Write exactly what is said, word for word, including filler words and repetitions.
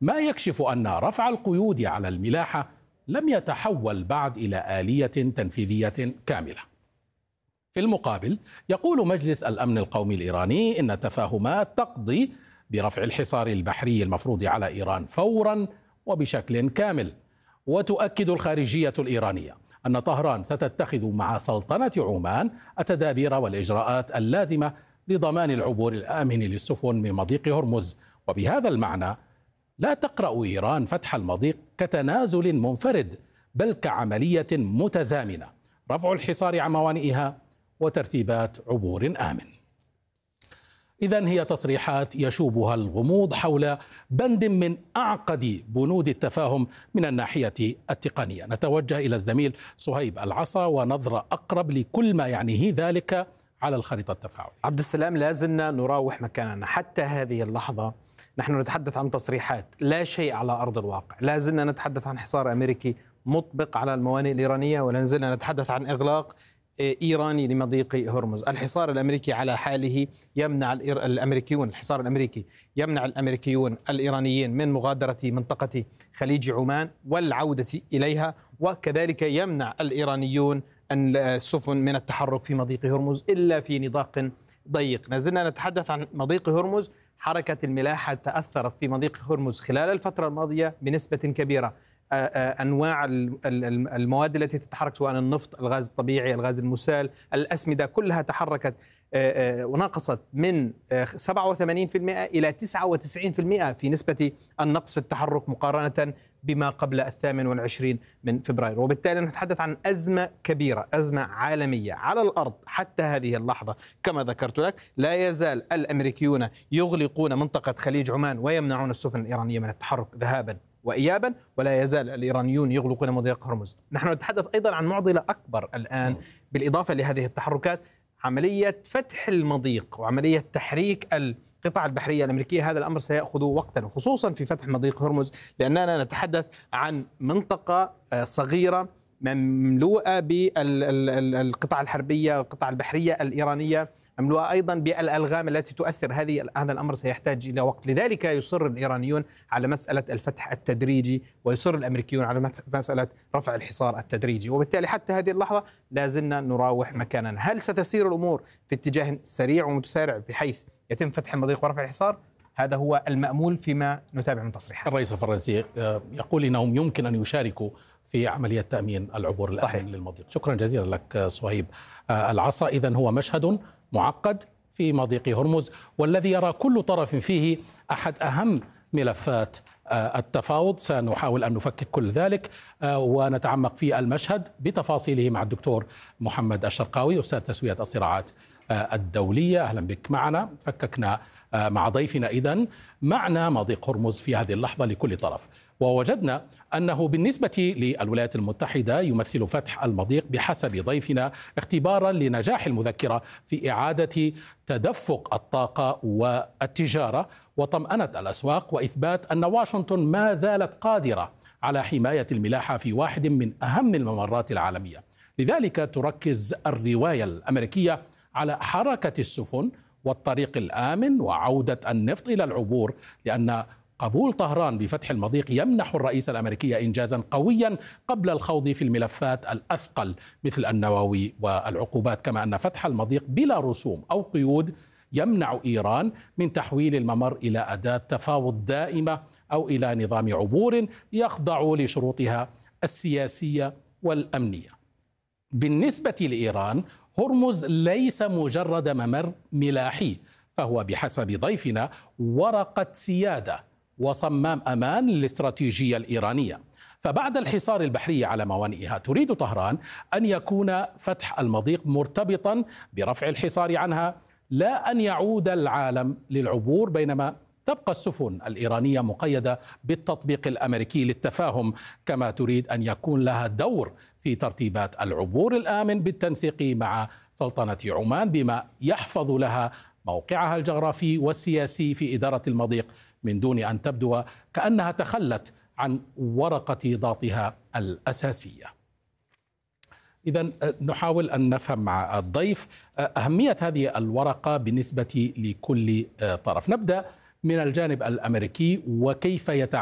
ما يكشف أن رفع القيود على الملاحة لم يتحول بعد إلى آلية تنفيذية كاملة. في المقابل يقول مجلس الأمن القومي الإيراني إن التفاهمات تقضي برفع الحصار البحري المفروض على إيران فورا وبشكل كامل. وتؤكد الخارجية الإيرانية أن طهران ستتخذ مع سلطنة عمان التدابير والإجراءات اللازمة لضمان العبور الآمن للسفن من مضيق هرمز. وبهذا المعنى لا تقرأ إيران فتح المضيق كتنازل منفرد، بل كعملية متزامنة، رفع الحصار عن موانئها وترتيبات عبور آمن. إذن هي تصريحات يشوبها الغموض حول بند من أعقد بنود التفاهم من الناحية التقنية. نتوجه إلى الزميل صهيب العصا ونظرة أقرب لكل ما يعنيه ذلك على الخريطة التفاعلية. عبد السلام، لازلنا نراوح مكاننا حتى هذه اللحظة. نحن نتحدث عن تصريحات، لا شيء على أرض الواقع. لازلنا نتحدث عن حصار أمريكي مطبق على الموانئ الإيرانية، ولا زلنا نتحدث عن إغلاق إيراني لمضيق هرمز. الحصار الأمريكي على حاله يمنع الأمريكيون الحصار الأمريكي يمنع الأمريكيون الإيرانيين من مغادرة منطقة خليج عمان والعودة إليها، وكذلك يمنع الإيرانيون السفن من التحرك في مضيق هرمز إلا في نطاق ضيق. نزلنا نتحدث عن مضيق هرمز. حركة الملاحة تأثرت في مضيق هرمز خلال الفترة الماضية بنسبة كبيرة. أنواع المواد التي تتحرك، سواء النفط، الغاز الطبيعي، الغاز المسال، الأسمدة، كلها تحركت ونقصت من سبعة وثمانين بالمئة إلى تسعة وتسعين بالمئة في نسبة النقص في التحرك مقارنة بما قبل الثامن والعشرين من فبراير. وبالتالي نتحدث عن أزمة كبيرة، أزمة عالمية على الأرض. حتى هذه اللحظة كما ذكرت لك لا يزال الأمريكيون يغلقون منطقة خليج عمان ويمنعون السفن الإيرانية من التحرك ذهابا وإيابا، ولا يزال الإيرانيون يغلقون مضيق هرمز. نحن نتحدث أيضا عن معضلة أكبر الآن بالإضافة لهذه التحركات، عملية فتح المضيق وعملية تحريك القطع البحرية الأمريكية. هذا الأمر سيأخذ وقتا، خصوصا في فتح مضيق هرمز، لأننا نتحدث عن منطقة صغيرة مملوءة بالقطع الحربية والقطع البحرية الإيرانية، مملوءة أيضا بالألغام التي تؤثر. هذه هذا الأمر سيحتاج إلى وقت. لذلك يصر الإيرانيون على مسألة الفتح التدريجي، ويصر الأمريكيون على مسألة رفع الحصار التدريجي. وبالتالي حتى هذه اللحظة لازلنا نراوح مكاننا. هل ستسير الأمور في اتجاه سريع ومتسارع بحيث يتم فتح المضيق ورفع الحصار؟ هذا هو المأمول فيما نتابع من تصريحات. الرئيس الفرنسي يقول إنهم يمكن أن يشاركوا في عملية تأمين العبور الآمن للمضيق. شكرا جزيلا لك صهيب العصا. إذن هو مشهد معقد في مضيق هرمز، والذي يرى كل طرف فيه أحد أهم ملفات التفاوض. سنحاول أن نفكك كل ذلك ونتعمق في المشهد بتفاصيله مع الدكتور محمد الشرقاوي، أستاذ تسوية الصراعات الدولية. أهلا بك معنا. فككنا مع ضيفنا إذن معنى مضيق هرمز في هذه اللحظة لكل طرف، ووجدنا أنه بالنسبة للولايات المتحدة يمثل فتح المضيق بحسب ضيفنا اختبارا لنجاح المذكرة في إعادة تدفق الطاقة والتجارة وطمأنة الأسواق، وإثبات أن واشنطن ما زالت قادرة على حماية الملاحة في واحد من أهم الممرات العالمية. لذلك تركز الرواية الأمريكية على حركة السفن والطريق الآمن وعودة النفط إلى العبور، لأن قبول طهران بفتح المضيق يمنح الرئيس الأمريكي إنجازا قويا قبل الخوض في الملفات الأثقل مثل النووي والعقوبات، كما أن فتح المضيق بلا رسوم أو قيود يمنع إيران من تحويل الممر إلى أداة تفاوض دائمة أو إلى نظام عبور يخضع لشروطها السياسية والأمنية. بالنسبة لإيران، هرمز ليس مجرد ممر ملاحي، فهو بحسب ضيفنا ورقة سيادة وصمام أمان للاستراتيجية الإيرانية. فبعد الحصار البحري على موانئها تريد طهران أن يكون فتح المضيق مرتبطا برفع الحصار عنها، لا أن يعود العالم للعبور، بينما تبقى السفن الإيرانية مقيدة بالتطبيق الأمريكي للتفاهم، كما تريد أن يكون لها دور في ترتيبات العبور الآمن بالتنسيق مع سلطنة عمان، بما يحفظ لها موقعها الجغرافي والسياسي في إدارة المضيق من دون أن تبدو كأنها تخلت عن ورقة ضغطها الأساسية. إذن نحاول أن نفهم مع الضيف أهمية هذه الورقة بالنسبة لكل طرف. نبدأ من الجانب الأمريكي وكيف يتعامل